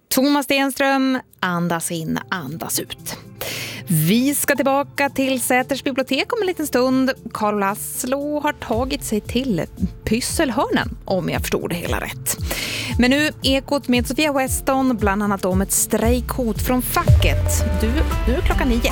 Thomas Stenström, andas in, andas ut. Vi ska tillbaka till Säters bibliotek om en liten stund. Karl Laszlo har tagit sig till Pysselhörnen, om jag förstår det hela rätt. Men nu Ekot med Sofia Weston, bland annat om ett strejkhot från facket. Nu är klockan 9.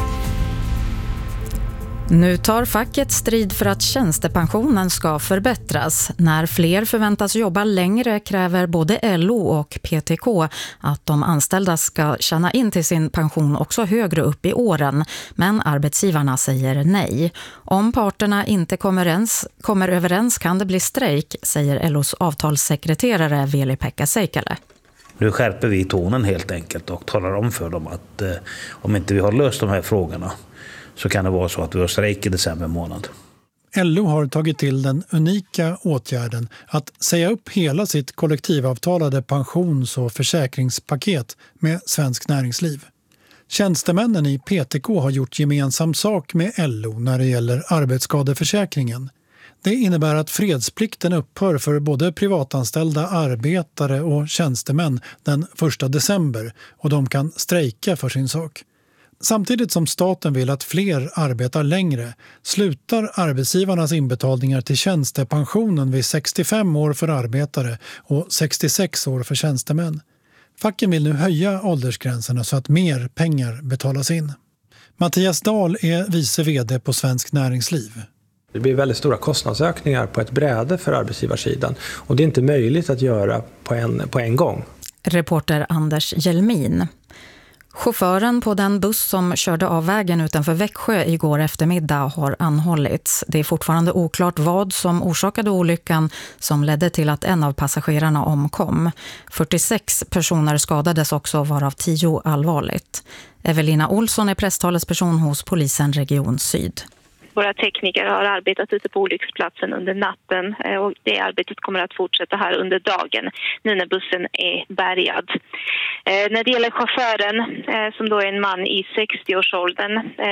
Nu tar facket strid för att tjänstepensionen ska förbättras. När fler förväntas jobba längre kräver både LO och PTK att de anställda ska tjäna in till sin pension också högre upp i åren. Men arbetsgivarna säger nej. Om parterna inte kommer överens kan det bli strejk, säger LOs avtalssekreterare Veli-Pekka Seikkälä. Nu skärper vi tonen helt enkelt och talar om för dem att om inte vi har löst de här frågorna så kan det vara så att vi har strejk i december månad. LO har tagit till den unika åtgärden att säga upp hela sitt kollektivavtalade pensions- och försäkringspaket med Svensk Näringsliv. Tjänstemännen i PTK har gjort gemensam sak med LO när det gäller arbetsskadeförsäkringen. Det innebär att fredsplikten upphör för både privatanställda arbetare och tjänstemän den 1 december och de kan strejka för sin sak. Samtidigt som staten vill att fler arbetar längre slutar arbetsgivarnas inbetalningar till tjänstepensionen vid 65 år för arbetare och 66 år för tjänstemän. Facken vill nu höja åldersgränserna så att mer pengar betalas in. Mattias Dahl är vice vd på Svensk Näringsliv. Det blir väldigt stora kostnadsökningar på ett bräde för arbetsgivarsidan och det är inte möjligt att göra på en gång. Reporter Anders Jelmin. Chauffören på den buss som körde av vägen utanför Växjö igår eftermiddag har anhållits. Det är fortfarande oklart vad som orsakade olyckan som ledde till att en av passagerarna omkom. 46 personer skadades också, varav 10 allvarligt. Evelina Olsson är presstalesperson hos polisen Region Syd. Våra tekniker har arbetat ute på olycksplatsen under natten och det arbetet kommer att fortsätta här under dagen nu när bussen är bärgad. När det gäller chauffören som då är en man i 60-årsåldern,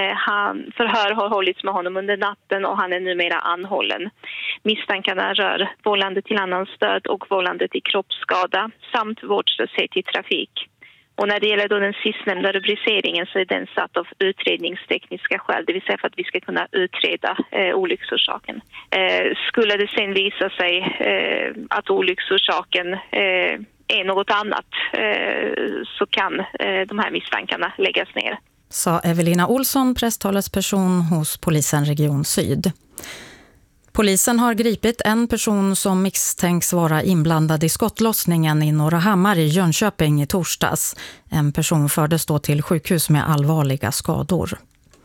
förhör har hållits med honom under natten och han är numera anhållen. Misstankarna rör vållande till annans död och vållande till kroppsskada samt vårdslöshet i trafik. Och när det gäller då den sistnämnda rubriceringen så är den satt av utredningstekniska skäl, det vill säga för att vi ska kunna utreda olycksorsaken. Skulle det sen visa sig att olycksorsaken är något annat så kan de här misstankarna läggas ner. Sa Evelina Olsson, presstalesperson hos polisen Region Syd. Polisen har gripit en person som misstänks vara inblandad i skottlossningen i Norra Hammar i Jönköping i torsdags. En person fördes då till sjukhus med allvarliga skador.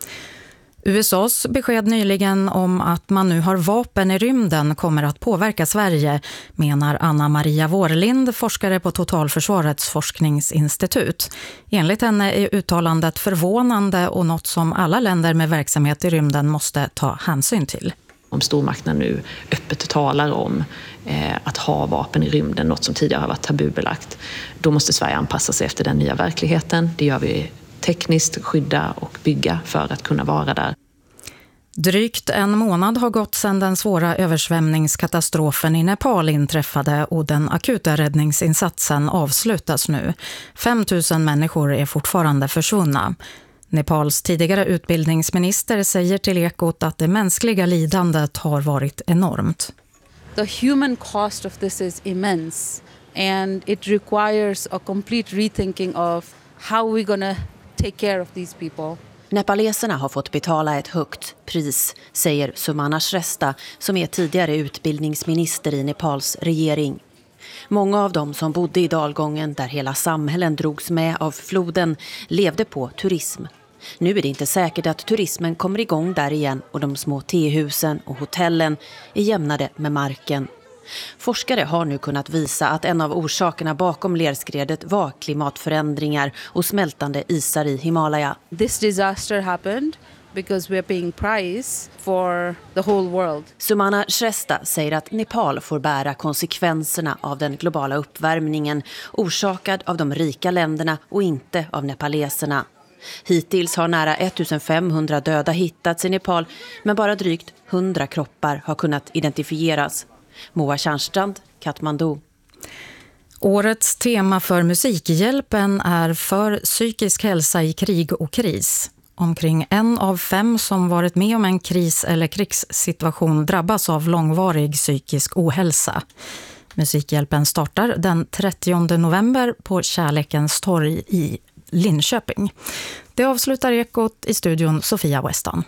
USAs besked nyligen om att man nu har vapen i rymden kommer att påverka Sverige, menar Anna Maria Wårlind, forskare på Totalförsvarets forskningsinstitut. Enligt henne är uttalandet förvånande och något som alla länder med verksamhet i rymden måste ta hänsyn till. Om stormakterna nu öppet talar om att ha vapen i rymden, något som tidigare har varit tabubelagt, då måste Sverige anpassa sig efter den nya verkligheten. Det gör vi tekniskt, skydda och bygga för att kunna vara där. Drygt en månad har gått sedan den svåra översvämningskatastrofen i Nepal inträffade och den akuta räddningsinsatsen avslutas nu. 5 000 människor är fortfarande försvunna. Nepals tidigare utbildningsminister säger till Ekot att det mänskliga lidandet har varit enormt. The human cost of this is immense and it requires a complete rethinking of how we're going to take care of these people. Nepaleserna har fått betala ett högt pris, säger Sumana Shrestha som är tidigare utbildningsminister i Nepals regering. Många av dem som bodde i dalgången där hela samhällen drogs med av floden levde på turism. Nu är det inte säkert att turismen kommer igång där igen och de små tehusen och hotellen är jämnade med marken. Forskare har nu kunnat visa att en av orsakerna bakom lerskredet var klimatförändringar och smältande isar i Himalaya. This disaster happened because we are paying price for the whole world. Sumana Shrestha säger att Nepal får bära konsekvenserna av den globala uppvärmningen orsakad av de rika länderna och inte av nepaleserna. Hittills har nära 1500 döda hittats i Nepal, men bara drygt 100 kroppar har kunnat identifieras. Moa Tjärnstrand, Kathmandu. Årets tema för Musikhjälpen är för psykisk hälsa i krig och kris. Omkring 1 av 5 som varit med om en kris- eller krigssituation drabbas av långvarig psykisk ohälsa. Musikhjälpen startar den 30 november på Kärlekens torg i Linköping. Det avslutar Ekot, i studion Sofia Weston.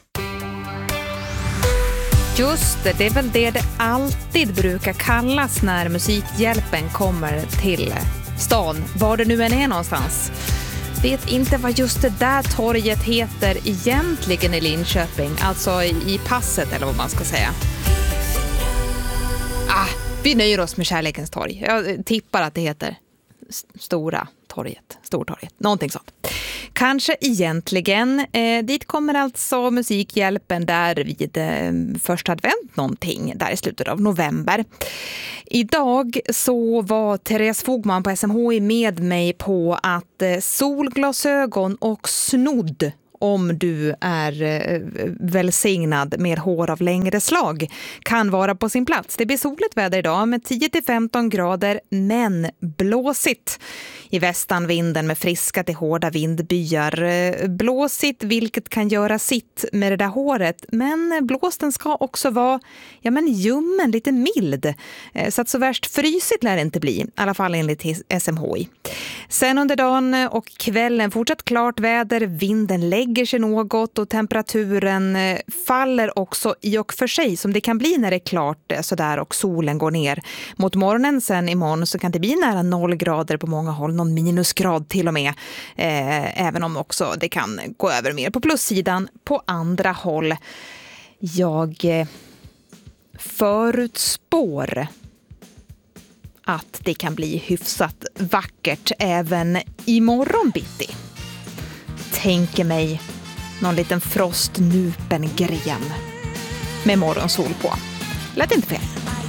Just det, det är väl det alltid brukar kallas när Musikhjälpen kommer till stan, var det nu än är någonstans. Vet inte vad just det där torget heter egentligen i Linköping, alltså i passet eller vad man ska säga. Vi nöjer oss med Kärlekens torg. Jag tippar att det heter Stortorget, någonting sånt. Kanske egentligen. Dit kommer alltså Musikhjälpen där vid första advent någonting där i slutet av november. Idag så var Therese Fogman på SMHI med mig på att solglasögon och snodd, om du är välsignad med hår av längre slag, kan vara på sin plats. Det blir soligt väder idag med 10-15 grader, men blåsigt. I västanvinden med friska till hårda vindbyar. Blåsigt, vilket kan göra sitt med det där håret. Men blåsten ska också vara ljummen, lite mild. Så att så värst frysigt lär det inte bli. I alla fall enligt SMHI. Sen under dagen och kvällen fortsatt klart väder. Vinden lägger sig något och temperaturen faller också i och för sig, som det kan bli när det är klart sådär och solen går ner. Mot morgonen sen imorgon så kan det bli nära 0 grader på många håll. Någon minusgrad till och med. Även om också det kan gå över mer på plussidan på andra håll. Jag förutspår att det kan bli hyfsat vackert även imorgon bitti. Tänker mig någon liten frostnupen gren med morgonsol på. Lät inte fel.